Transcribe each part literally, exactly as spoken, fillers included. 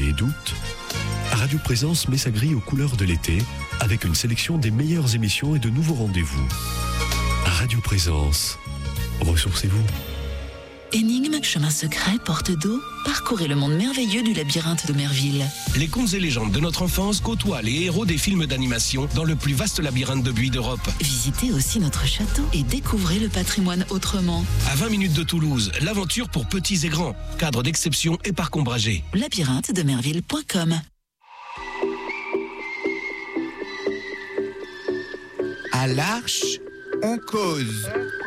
et d'août, Radio Présence met sa grille aux couleurs de l'été avec une sélection des meilleures émissions et de nouveaux rendez-vous. Radio Présence, ressourcez-vous. Énigmes, chemins secrets, portes d'eau, parcourez le monde merveilleux du labyrinthe de Merville. Les contes et légendes de notre enfance côtoient les héros des films d'animation dans le plus vaste labyrinthe de buis d'Europe. Visitez aussi notre château et découvrez le patrimoine autrement. À vingt minutes de Toulouse, l'aventure pour petits et grands, cadre d'exception et parc ombragé. labyrinthe de merville point com. À l'Arche, on cause.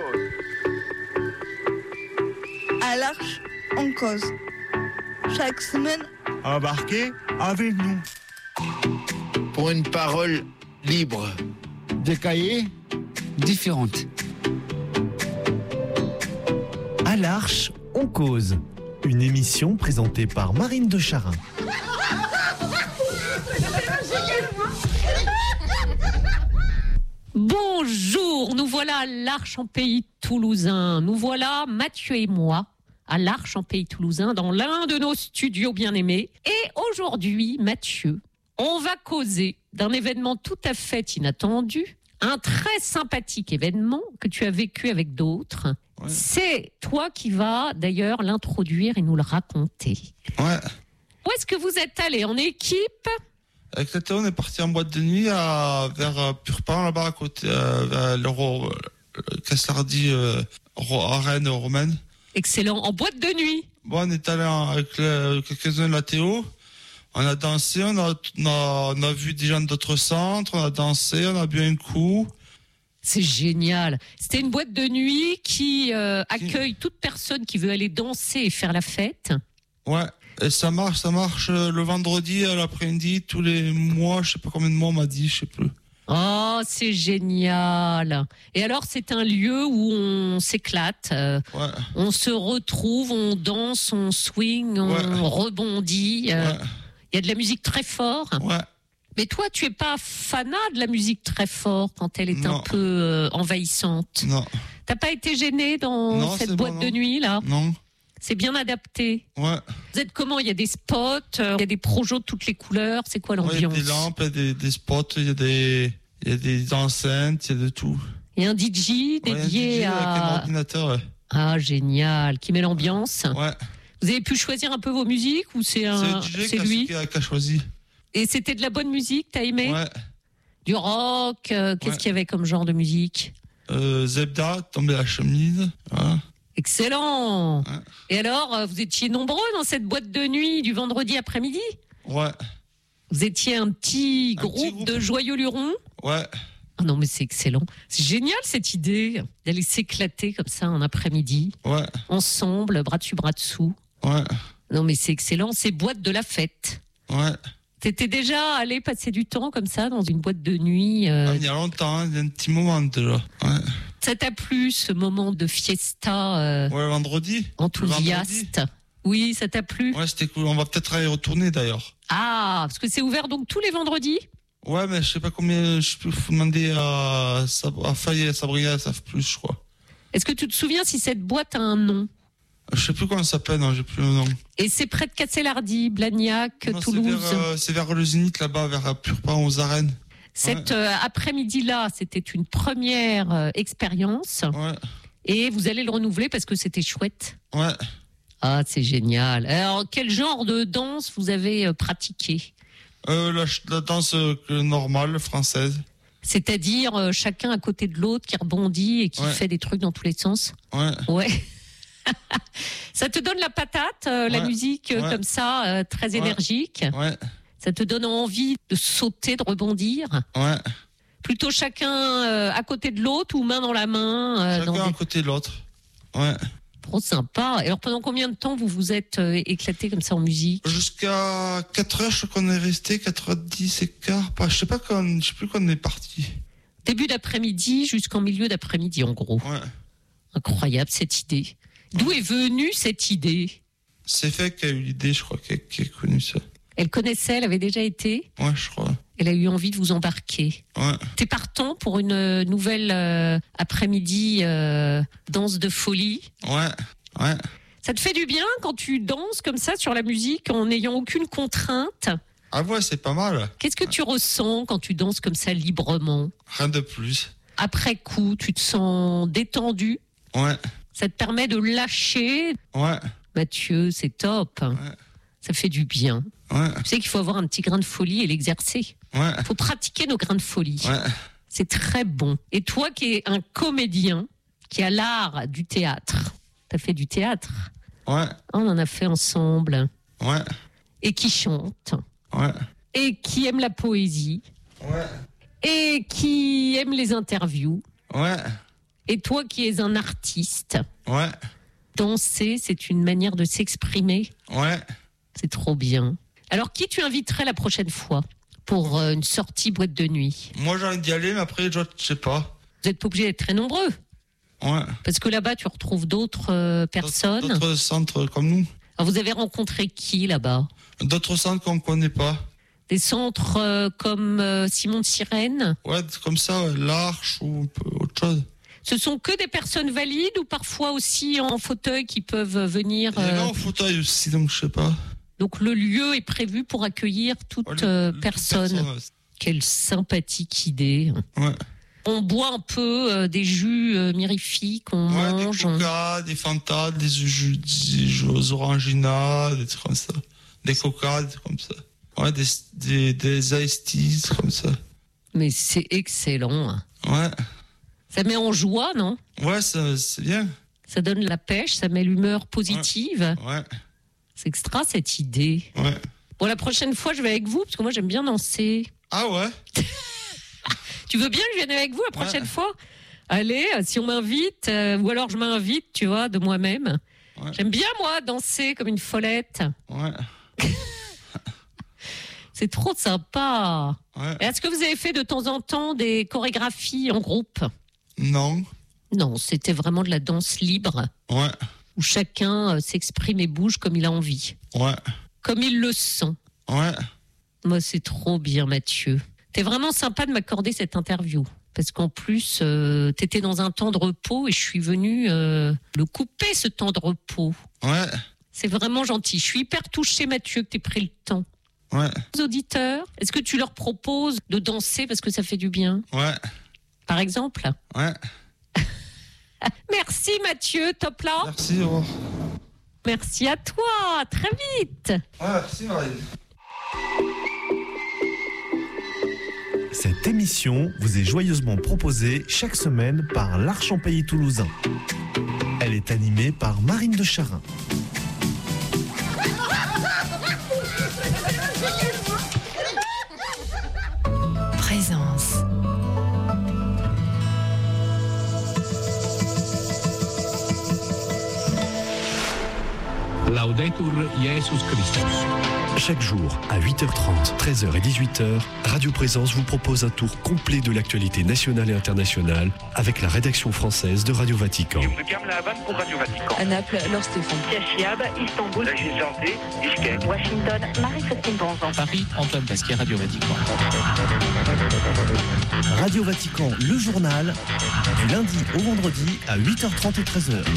À l'Arche, on cause. Chaque semaine, Embarquez avec nous. Pour une parole libre. Des cahiers différentes. À l'Arche, on cause. Une émission présentée par Marine de Charin. Bonjour, nous voilà à l'Arche en pays toulousain. Nous voilà, Mathieu et moi, à l'Arche en pays toulousain, dans l'un de nos studios bien-aimés. Et aujourd'hui, Mathieu, on va causer d'un événement tout à fait inattendu, un très sympathique événement que tu as vécu avec d'autres. Ouais. C'est toi qui vas d'ailleurs l'introduire et nous le raconter. Ouais. Où est-ce que vous êtes allés? En équipe? Avec la Théo, on est parti en boîte de nuit à, vers euh, Purpan, là-bas, à côté, euh, vers l'Euro, euh, Caslardi, euh, à Rennes, Romaine. Excellent. En boîte de nuit? Bon, on est allé en, avec le, quelques-uns de la Théo. On a dansé, on a, on a, on a vu des gens d'autres centres, on a dansé, on a bu un coup. C'est génial. C'était une boîte de nuit qui euh, accueille toute personne qui veut aller danser et faire la fête. Ouais. Et ça marche, ça marche le vendredi à l'après-midi, tous les mois, je sais pas combien de mois on m'a dit, je sais plus. Oh, c'est génial. Et alors, c'est un lieu où on s'éclate, euh, ouais. On se retrouve, on danse, on swing, on ouais. rebondit. Il euh, ouais. y a de la musique très fort. Ouais. Mais toi, tu es pas fanat de la musique très fort quand elle est non. un peu euh, envahissante. Non. T'as pas été gêné dans non, cette boîte bon, de nuit, là? Non. C'est bien adapté. Ouais. Vous êtes comment? Il y a des spots, euh, il y a des projets de toutes les couleurs. C'est quoi l'ambiance? Ouais, il y a des lampes, il y a des, des spots, il y a des, il y a des enceintes, il y a de tout. Il y a un D J dédié ouais, un D J à... avec un ordinateur, ouais. Ah, génial. Qui met l'ambiance. Ouais. Vous avez pu choisir un peu vos musiques ou c'est un... C'est, le D J c'est lui qui a, qui a choisi. Et c'était de la bonne musique, t'as aimé? Ouais. Du rock, euh, qu'est-ce ouais. qu'il y avait comme genre de musique? euh, Zebda, Tomber la chemise, voilà. Excellent. Ouais. Et alors, vous étiez nombreux dans cette boîte de nuit du vendredi après-midi? Ouais. Vous étiez un petit, un groupe, petit groupe de joyeux lurons? Ouais. Oh non, mais c'est excellent. C'est génial cette idée d'aller s'éclater comme ça en après-midi. Ouais. Ensemble, bras dessus, bras dessous. Ouais. Non, mais c'est excellent. C'est boîte de la fête. Ouais. T'étais déjà allé passer du temps comme ça dans une boîte de nuit euh... ah, il y a longtemps, il y a un petit moment déjà. Ouais. Ça t'a plu ce moment de fiesta euh, ouais, vendredi. Enthousiaste. Vendredi. Oui, ça t'a plu. Ouais, c'était cool. On va peut-être y retourner d'ailleurs. Ah, parce que c'est ouvert donc tous les vendredis. Ouais, mais je sais pas combien. Je peux vous demander à, à Faye et à Sabrina, elles savent plus, je crois. Est-ce que tu te souviens si cette boîte a un nom? Je sais plus comment ça s'appelle, non, j'ai plus le nom. Et c'est près de Casselardi, Blagnac, non, Toulouse. C'est vers, euh, c'est vers le Zénith là-bas, vers Purpan aux arènes. Cette ouais. euh, après-midi-là, c'était une première euh, expérience. Ouais. Et vous allez le renouveler parce que c'était chouette. Ouais. Ah, c'est génial. Alors, quel genre de danse vous avez euh, pratiqué? euh, la, la danse euh, normale, française. C'est-à-dire euh, chacun à côté de l'autre qui rebondit et qui ouais. fait des trucs dans tous les sens? Ouais. Ouais. Ça te donne la patate, euh, ouais. la musique euh, ouais. comme ça, euh, très énergique. Ouais. Ça te donne envie de sauter, de rebondir. Ouais. Plutôt chacun euh, à côté de l'autre ou main dans la main. Euh, chacun dans des... à côté de l'autre. Ouais. Trop sympa. Et alors pendant combien de temps vous vous êtes euh, éclaté comme ça en musique? Jusqu'à quatre heures, je crois qu'on est resté, quatre heures dix et quart. Je sais pas quand, je sais plus quand on est parti. Début d'après-midi jusqu'en milieu d'après-midi en gros. Ouais. Incroyable cette idée. D'où est venue cette idée? C'est fait qui a eu l'idée, je crois, qui a, qui a connu ça. Elle connaissait, elle avait déjà été? Ouais, je crois. Elle a eu envie de vous embarquer. Ouais. T'es partant pour une nouvelle euh, après-midi euh, danse de folie? Ouais, ouais. Ça te fait du bien quand tu danses comme ça sur la musique en n'ayant aucune contrainte? Ah ouais, c'est pas mal. Qu'est-ce que tu ressens quand tu danses comme ça librement? Rien de plus. Après coup, tu te sens détendu? Ouais. Ça te permet de lâcher? Ouais. Mathieu, c'est top. Ouais. Ça fait du bien. Ouais. Tu sais qu'il faut avoir un petit grain de folie et l'exercer. Ouais. Il faut pratiquer nos grains de folie. Ouais. C'est très bon. Et toi qui es un comédien, qui a l'art du théâtre, t'as fait du théâtre? Ouais. On en a fait ensemble. Ouais. Et qui chante. Ouais. Et qui aime la poésie. Ouais. Et qui aime les interviews. Ouais. Et toi qui es un artiste. Ouais. Danser, c'est une manière de s'exprimer. Ouais. C'est trop bien. Alors, qui tu inviterais la prochaine fois pour une sortie boîte de nuit? Moi, j'ai envie d'y aller, mais après, je sais pas. Vous n'êtes pas obligé d'être très nombreux. Ouais. Parce que là-bas, tu retrouves d'autres euh, personnes. D'autres centres comme nous. Alors, vous avez rencontré qui là-bas? D'autres centres qu'on ne connaît pas. Des centres euh, comme euh, Simon de Sirène? Ouais, comme ça, ouais, l'Arche ou un peu autre chose. Ce sont que des personnes valides ou parfois aussi en fauteuil qui peuvent venir Il y avait euh... en fauteuil aussi, donc je sais pas. Donc le lieu est prévu pour accueillir toute ouais, euh, personne. personne ouais. Quelle sympathique idée. Ouais. On boit un peu euh, des jus euh, mirifiques, on ouais, mange. Des coca, on... des Fanta, des jus, des jus orangina, des trucs comme ça. Des coca, des trucs comme ça. Ouais, des, des, des iced teas, comme ça. Mais c'est excellent. Ouais. Ça met en joie, non? Ouais, ça, c'est bien. Ça donne la pêche, ça met l'humeur positive. Ouais. ouais. C'est extra cette idée. Ouais. Bon, la prochaine fois, je vais avec vous, parce que moi, j'aime bien danser. Ah ouais? Tu veux bien que je vienne avec vous la prochaine ouais. fois? Allez, si on m'invite, euh, ou alors je m'invite, tu vois, de moi-même. Ouais. J'aime bien, moi, danser comme une follette. Ouais. C'est trop sympa. Ouais. Est-ce que vous avez fait de temps en temps des chorégraphies en groupe? Non. Non, c'était vraiment de la danse libre. Ouais. Où chacun euh, s'exprime et bouge comme il a envie. Ouais. Comme il le sent. Ouais. Moi, c'est trop bien, Mathieu. T'es vraiment sympa de m'accorder cette interview. Parce qu'en plus, euh, t'étais dans un temps de repos et je suis venue euh, le couper, ce temps de repos. Ouais. C'est vraiment gentil. Je suis hyper touchée, Mathieu, que t'aies pris le temps. Ouais. Les auditeurs, est-ce que tu leur proposes de danser parce que ça fait du bien? Ouais. Par exemple? Ouais. Merci Mathieu, top là. Merci. Au revoir. Merci à toi, très vite. Ouais, merci Marine. Cette émission vous est joyeusement proposée chaque semaine par l'Arche en Pays Toulousain. Elle est animée par Marine de Charin. Présence. Laudetur Jesus Christus. Chaque jour, à huit heures trente, treize heures et dix-huit heures, Radio Présence vous propose un tour complet de l'actualité nationale et internationale avec la rédaction française de Radio Vatican. À Naples, Laure Stéphane. Cachiab, Istanbul, Santé, Bishkek, Washington, Marie-Christine Bonzan. Paris, Antoine Pasquier, Radio Vatican. Radio Vatican, le journal, du lundi au vendredi à huit heures trente et treize heures.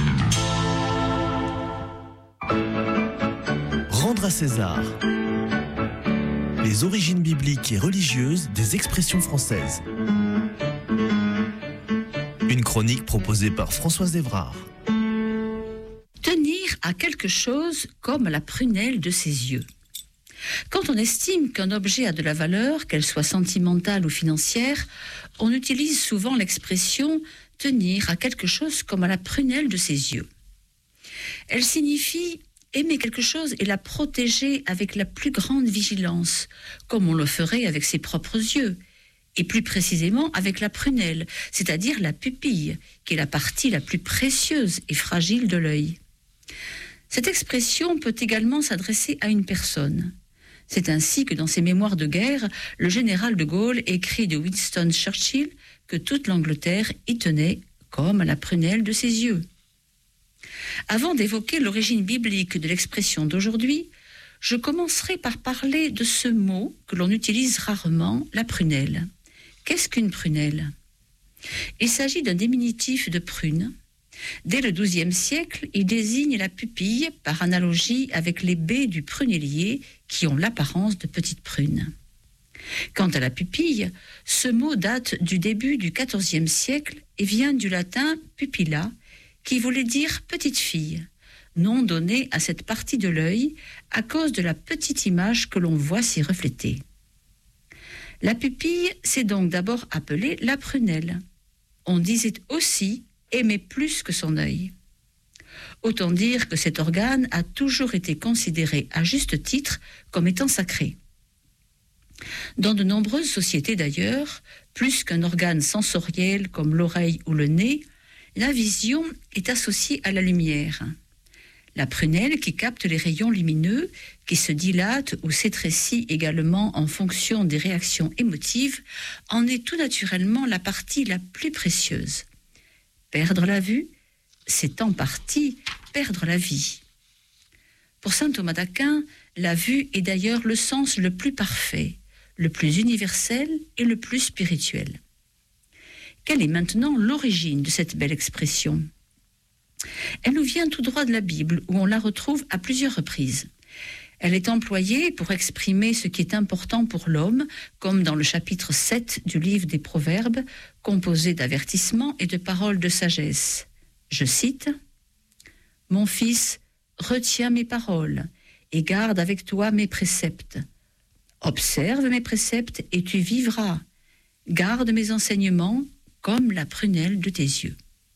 Rendre à César. Les origines bibliques et religieuses des expressions françaises. Une chronique proposée par Françoise Evrard. Tenir à quelque chose comme la prunelle de ses yeux. Quand on estime qu'un objet a de la valeur, qu'elle soit sentimentale ou financière, on utilise souvent l'expression « tenir à quelque chose comme à la prunelle de ses yeux ». Elle signifie aimer quelque chose et la protéger avec la plus grande vigilance, comme on le ferait avec ses propres yeux, et plus précisément avec la prunelle, c'est-à-dire la pupille, qui est la partie la plus précieuse et fragile de l'œil. Cette expression peut également s'adresser à une personne. C'est ainsi que dans ses mémoires de guerre, le général de Gaulle écrit de Winston Churchill que toute l'Angleterre y tenait comme à la prunelle de ses yeux. Avant d'évoquer l'origine biblique de l'expression d'aujourd'hui, je commencerai par parler de ce mot que l'on utilise rarement, la prunelle. Qu'est-ce qu'une prunelle ? Il s'agit d'un diminutif de prune, Dès le douzième siècle, il désigne la pupille par analogie avec les baies du prunellier qui ont l'apparence de petites prunes. Quant à la pupille, ce mot date du début du quatorzième siècle et vient du latin pupilla, qui voulait dire petite fille, nom donné à cette partie de l'œil à cause de la petite image que l'on voit s'y refléter. La pupille s'est donc d'abord appelée la prunelle. On disait aussi aimer plus que son œil. Autant dire que cet organe a toujours été considéré à juste titre comme étant sacré. Dans de nombreuses sociétés d'ailleurs, plus qu'un organe sensoriel comme l'oreille ou le nez, la vision est associée à la lumière. La prunelle qui capte les rayons lumineux, qui se dilate ou s'étrécit également en fonction des réactions émotives, en est tout naturellement la partie la plus précieuse. Perdre la vue, c'est en partie perdre la vie. Pour saint Thomas d'Aquin, la vue est d'ailleurs le sens le plus parfait, le plus universel et le plus spirituel. Quelle est maintenant l'origine de cette belle expression ? Elle nous vient tout droit de la Bible, où on la retrouve à plusieurs reprises. Elle est employée pour exprimer ce qui est important pour l'homme, comme dans le chapitre sept du livre des Proverbes, composé d'avertissements et de paroles de sagesse. Je cite « Mon fils, retiens mes paroles et garde avec toi mes préceptes. Observe mes préceptes et tu vivras. Garde mes enseignements comme la prunelle de tes yeux. »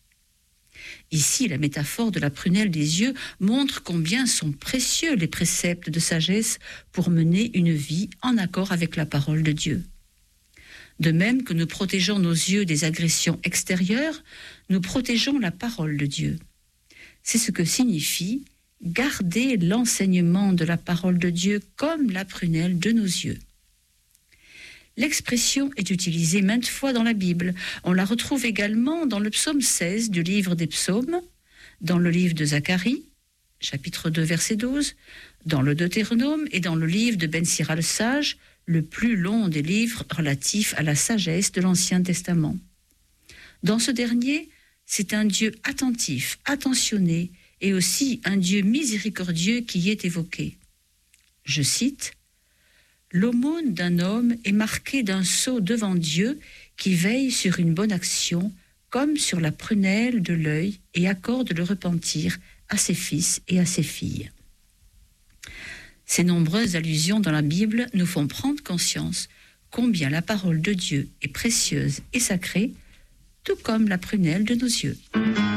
Ici, la métaphore de la prunelle des yeux montre combien sont précieux les préceptes de sagesse pour mener une vie en accord avec la parole de Dieu. De même que nous protégeons nos yeux des agressions extérieures, nous protégeons la parole de Dieu. C'est ce que signifie garder l'enseignement de la parole de Dieu comme la prunelle de nos yeux. L'expression est utilisée maintes fois dans la Bible. On la retrouve également dans le psaume seize du livre des psaumes, dans le livre de Zacharie, chapitre deux, verset douze, dans le Deutéronome et dans le livre de Ben Sira le Sage, le plus long des livres relatifs à la sagesse de l'Ancien Testament. Dans ce dernier, c'est un Dieu attentif, attentionné, et aussi un Dieu miséricordieux qui y est évoqué. Je cite « L'aumône d'un homme est marquée d'un sceau devant Dieu qui veille sur une bonne action comme sur la prunelle de l'œil et accorde le repentir à ses fils et à ses filles. » Ces nombreuses allusions dans la Bible nous font prendre conscience combien la parole de Dieu est précieuse et sacrée, tout comme la prunelle de nos yeux.